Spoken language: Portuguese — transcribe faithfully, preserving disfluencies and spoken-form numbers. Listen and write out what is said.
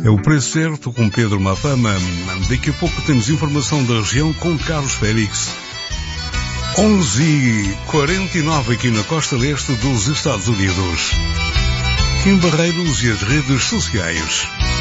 É o Preço Certo com Pedro Mafama. Daqui a pouco temos informação da região com Carlos Félix. onze e quarenta e nove aqui na costa leste dos Estados Unidos. Kim Barreiros e as redes sociais.